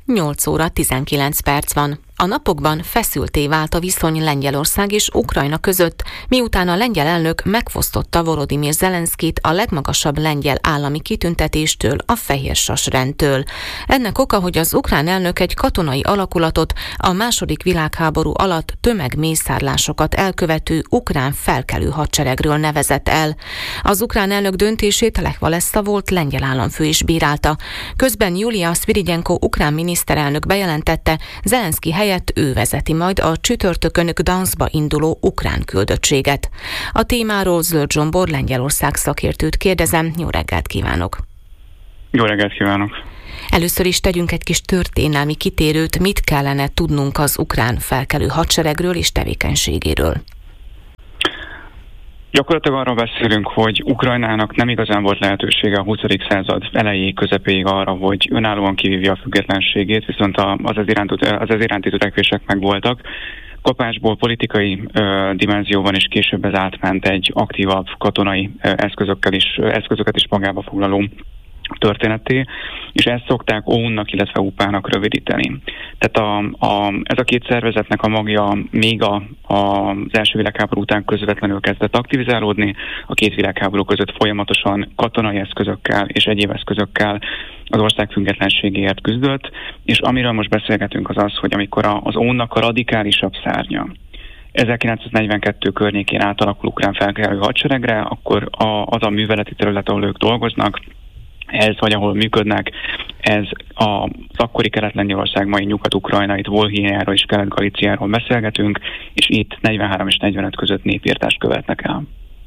8 óra 19 perc van. A napokban feszültté vált a viszony Lengyelország és Ukrajna között, miután a lengyel elnök megfosztotta Volodymyr Zelenszkit a legmagasabb lengyel állami kitüntetéstől, a Fehérsas rendtől. Ennek oka, hogy az ukrán elnök egy katonai alakulatot, a II. Világháború alatt tömegmészárlásokat elkövető ukrán felkelő hadseregről nevezett el. Az ukrán elnök döntését Lech Walesa volt lengyel államfő is bírálta. Közben Julia Szvirigyenko ukrán miniszterelnök bejelentette, Zelenszky helyett ő vezeti majd a csütörtökön Gdanszba induló ukrán küldöttséget. A témáról Zöld Zsombor Lengyelország szakértőt kérdezem. Jó reggelt kívánok! Jó reggelt kívánok! Először is tegyünk egy kis történelmi kitérőt, mit kellene tudnunk az ukrán felkelő hadseregről és tevékenységéről. Gyakorlatilag arról beszélünk, hogy Ukrajnának nem igazán volt lehetősége a 20. század elejéig, közepéig arra, hogy önállóan kivívja a függetlenségét, viszont az iránti törekvések megvoltak. Kapásból politikai dimenzióban is később ez átment egy aktívabb katonai eszközöket is magába foglaló történetté, és ezt szokták OUN-nak, illetve UPA-nak rövidíteni. Tehát ez a két szervezetnek a magja még az első világháború után közvetlenül kezdett aktivizálódni, a két világháború között folyamatosan katonai eszközökkel és egyéb eszközökkel az ország függetlenségéért küzdött, és amiről most beszélgetünk az az, hogy amikor az OUN-nak a radikálisabb szárnya 1942 környékén átalakul ukrán felkelő hadseregre, akkor az a műveleti terület, ahol ők dolgoznak, ez, vagy ahol működnek, ez az akkori Kelet-Lengyelország, mai Nyugat-Ukrajna, itt Volhyniáról és Kelet-Galíciáról beszélgetünk, és itt 43 és 45 között népírtást követnek el.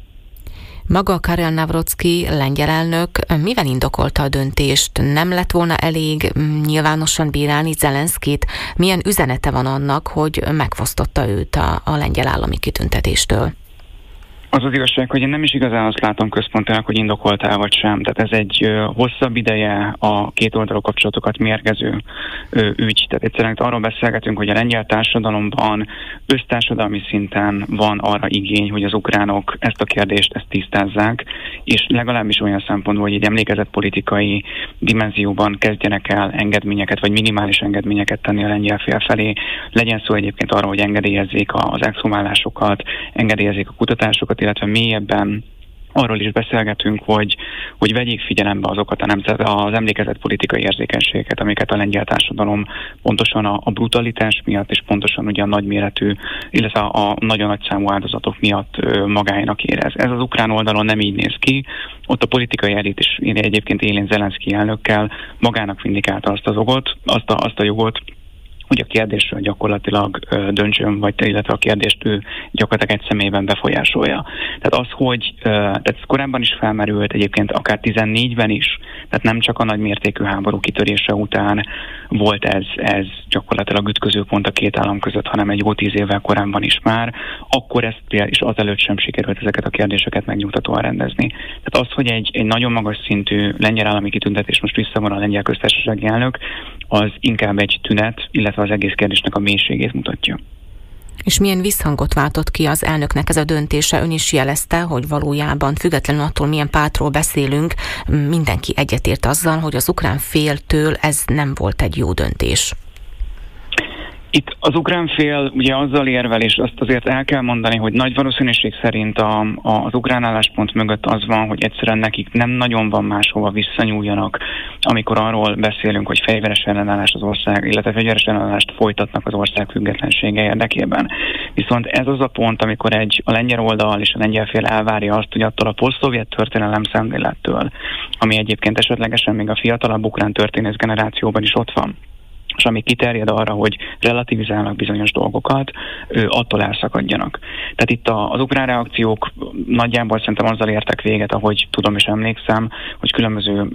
Maga Karel Nawrocki lengyel elnök mivel indokolta a döntést? Nem lett volna elég nyilvánosan bírálni Zelenszkit? Milyen üzenete van annak, hogy megfosztotta őt a lengyel állami kitüntetéstől? Az az igazság, hogy én nem is igazán azt látom központilag, hogy indokoltál vagy sem. Tehát ez egy hosszabb ideje a kétoldalú kapcsolatokat mérgező ügy. Tehát egyszerűen arról beszélgetünk, hogy a lengyel társadalomban össztársadalmi szinten van arra igény, hogy az ukránok ezt a kérdést tisztázzák, és legalábbis olyan szempontból, hogy egy emlékezetpolitikai dimenzióban kezdjenek el engedményeket, vagy minimális engedményeket tenni a lengyel fél felé. Legyen szó egyébként arra, hogy engedélyezzék az exhumálásokat, engedélyezzék a kutatásokat, illetve mélyebben arról is beszélgetünk, hogy vegyék figyelembe azokat az emlékezetpolitikai érzékenységeket, amiket a lengyel társadalom pontosan a brutalitás miatt, és pontosan ugye a nagyméretű, illetve a nagyon nagy számú áldozatok miatt magáénak érez. Ez az ukrán oldalon nem így néz ki. Ott a politikai elit is egyébként élén Zelenszky elnökkel magának vindikálta azt a jogot, hogy a kérdésről gyakorlatilag döntsön, illetve a kérdést ő gyakorlatilag egy személyben befolyásolja. Tehát ez korábban is felmerült, egyébként akár 14-ben is, tehát nem csak a nagymértékű háború kitörése után volt ez gyakorlatilag ütközőpont a két állam között, hanem egy jó 10 évvel korábban is már. Akkor ezt és azelőtt sem sikerült ezeket a kérdéseket megnyugtatóan rendezni. Tehát az, hogy egy nagyon magas szintű lengyel állami kitüntetés most visszavon a lengyel köztársasági elnök, az inkább egy tünet, illetve az egész kérdésnek a mélységét mutatja. És milyen visszhangot váltott ki az elnöknek ez a döntése? Ön is jelezte, hogy valójában függetlenül attól, milyen pártról beszélünk, mindenki egyetért azzal, hogy az ukrán féltől ez nem volt egy jó döntés. Itt az ukrán fél ugye azzal érvel, és azt azért el kell mondani, hogy nagy valószínűség szerint az ukrán álláspont mögött az van, hogy egyszerűen nekik nem nagyon van máshova visszanyúljanak, amikor arról beszélünk, hogy fegyveres ellenállást az ország, illetve fegyveres ellenállást folytatnak az ország függetlensége érdekében. Viszont ez az a pont, amikor a lengyel oldal és a lengyel fél elvárja azt, hogy attól a posztszovjet történelem szemlélettől, ami egyébként esetlegesen még a fiatalabb ukrán történész generációban is ott van, és ami kiterjed arra, hogy relativizálnak bizonyos dolgokat, attól elszakadjanak. Tehát itt az ukrán reakciók nagyjából szerintem azzal értek véget, ahogy tudom és emlékszem, hogy különböző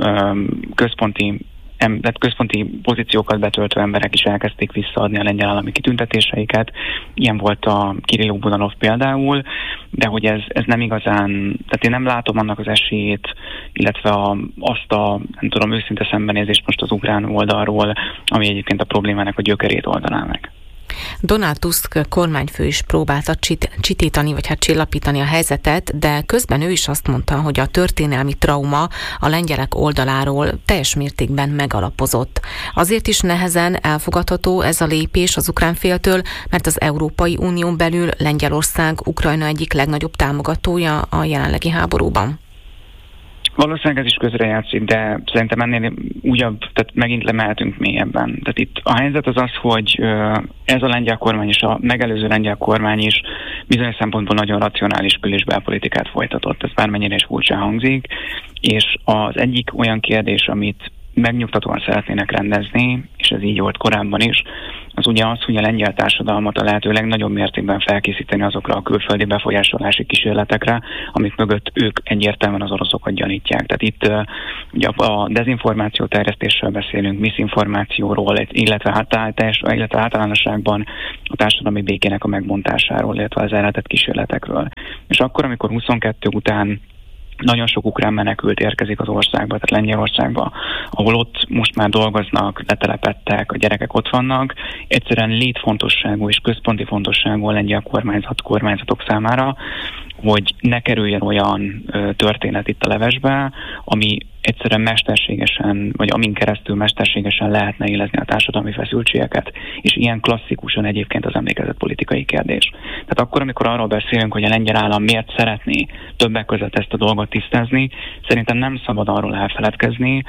központi pozíciókat betöltő emberek is elkezdték visszaadni a lengyel állami kitüntetéseiket. Ilyen volt a Kirilló Budanov például, de hogy ez nem igazán, tehát én nem látom annak az esélyét, illetve azt a őszinte szembenézést most az ukrán oldalról, ami egyébként a problémának a gyökerét oldaná meg. Donald Tusk kormányfő is próbálta csitítani, vagy csillapítani a helyzetet, de közben ő is azt mondta, hogy a történelmi trauma a lengyelek oldaláról teljes mértékben megalapozott. Azért is nehezen elfogadható ez a lépés az ukrán féltől, mert az Európai Unión belül Lengyelország Ukrajna egyik legnagyobb támogatója a jelenlegi háborúban. Valószínűleg ez is közrejátszik, de szerintem ennél újabb, tehát megint lemehetünk mélyebben. Tehát itt a helyzet az az, hogy ez a lengyel kormány és a megelőző lengyel kormány is bizonyos szempontból nagyon racionális kül- és belpolitikát folytatott. Ez bármennyire is furcsán hangzik, és az egyik olyan kérdés, amit megnyugtatóan szeretnének rendezni, és ez így volt korábban is, az ugye az, hogy a lengyel társadalmat a lehető legnagyobb mértékben felkészíteni azokra a külföldi befolyásolási kísérletekre, amik mögött ők egyértelműen az oroszokat gyanítják. Tehát itt ugye a dezinformáció terjesztésről beszélünk, miszinformációról, illetve általánosságban a társadalmi békének a megbontásáról, illetve az elletett kísérletekről. És akkor, amikor 22 után nagyon sok ukrán menekült érkezik az országba, tehát Lengyelországba, ahol ott most már dolgoznak, letelepedtek, a gyerekek ott vannak. Egyszerűen létfontosságú és központi fontosságú a lengyel kormányzatok számára, hogy ne kerüljen olyan történet itt a levesbe, ami egyszerűen mesterségesen, vagy amin keresztül mesterségesen lehetne élezni a társadalmi feszültségeket, és ilyen klasszikusan egyébként az emlékezett politikai kérdés. Tehát akkor, amikor arról beszélünk, hogy a lengyel állam miért szeretné többek között ezt a dolgot tisztázni, szerintem nem szabad arról elfeledkezni,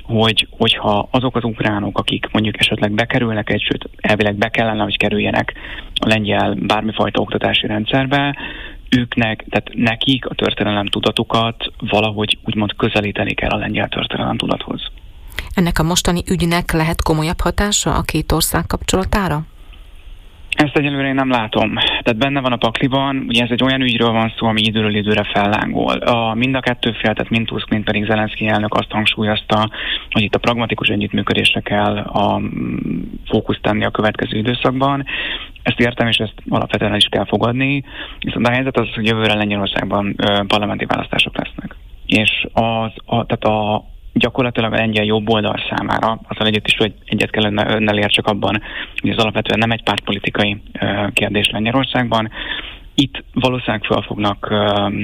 hogyha azok az ukránok, akik mondjuk esetleg bekerülnek sőt elvileg be kellene, hogy kerüljenek a lengyel bármifajta oktatási rendszerbe, tehát nekik a történelem tudatukat valahogy úgymond közelíteni kell a lengyel történelem tudathoz. Ennek a mostani ügynek lehet komolyabb hatása a két ország kapcsolatára? Ezt egyelőre én nem látom. Tehát benne van a pakliban, ugye ez egy olyan ügyről van szó, ami időről időre fellángol. Mind a kettő fél, tehát mind Tusk, mind pedig Zelenszky elnök azt hangsúlyozta, hogy itt a pragmatikus együttműködésre kell a fókuszt tenni a következő időszakban. Ezt értem, és ezt alapvetően is kell fogadni. Viszont a helyzet az, hogy jövőre Lengyelországban parlamenti választások lesznek. És gyakorlatilag a lengyel jobb oldal számára, azzal együtt is, hogy egyet kell önnel értsek abban, hogy ez alapvetően nem egy pártpolitikai kérdés Lengyelországban. Itt valószínűleg fel fognak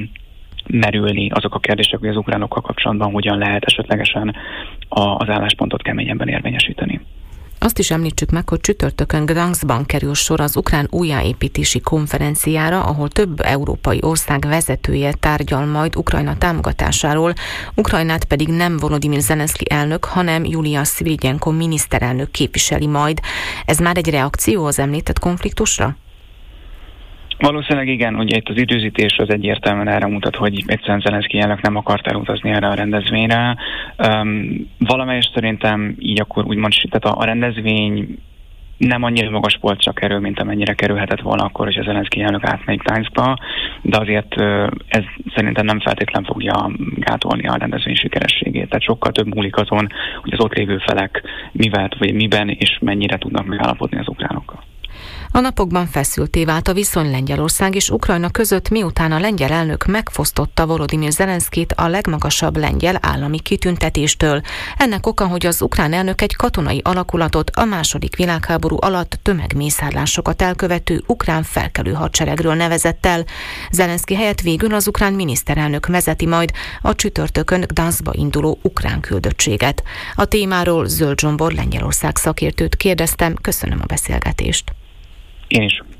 merülni azok a kérdések, hogy az ukránokkal kapcsolatban hogyan lehet esetlegesen az álláspontot keményebben érvényesíteni. Azt is említsük meg, hogy csütörtökön Gdanskban kerül sor az ukrán újjáépítési konferenciára, ahol több európai ország vezetője tárgyal majd Ukrajna támogatásáról, Ukrajnát pedig nem Volodymyr Zelenszky elnök, hanem Julia Szivigyenko miniszterelnök képviseli majd. Ez már egy reakció az említett konfliktusra? Valószínűleg igen, ugye itt az időzítés az egyértelműen erre mutat, hogy egyszerűen Zelenszky elnök nem akart elutazni erre a rendezvényre. Valamelyest szerintem így akkor úgymond, tehát a rendezvény nem annyira magas polcra kerül, mint amennyire kerülhetett volna akkor, hogy a Zelenszky elnök átmegy Gdanskba, de azért ez szerintem nem feltétlen fogja gátolni a rendezvény sikerességét. Tehát sokkal több múlik azon, hogy az ott lévő felek miben és mennyire tudnak megállapodni az ukránokkal. A napokban feszültté vált a viszony Lengyelország és Ukrajna között, miután a lengyel elnök megfosztotta Volodymyr Zelenszkyt a legmagasabb lengyel állami kitüntetéstől. Ennek oka, hogy az ukrán elnök egy katonai alakulatot a II. Világháború alatt tömegmészárlásokat elkövető ukrán felkelő hadseregről nevezett el. Zelenszky helyett végül az ukrán miniszterelnök vezeti majd a csütörtökön Gdanskba induló ukrán küldöttséget. A témáról Zöld Zsombor Lengyelország szakértőt kérdeztem, köszönöm a beszélgetést. Én is.